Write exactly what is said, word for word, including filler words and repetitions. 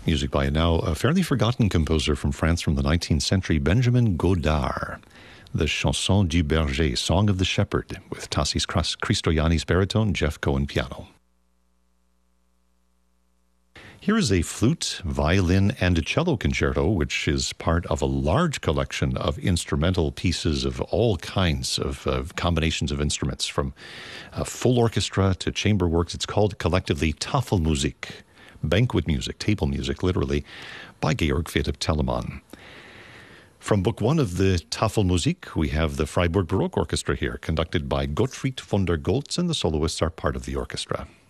Music by a now a fairly forgotten composer from France from the nineteenth century, Benjamin Godard. The Chanson du Berger, Song of the Shepherd, with Tassis Christoyannis baritone, Jeff Cohen piano. Here is a flute, violin, and a cello concerto, which is part of a large collection of instrumental pieces of all kinds of, of combinations of instruments, from a full orchestra to chamber works. It's called collectively Tafelmusik, banquet music, table music, literally, by Georg Philipp Telemann. From Book One of the Tafelmusik, we have the Freiburg Baroque Orchestra here, conducted by Gottfried von der Goltz, and the soloists are part of the orchestra.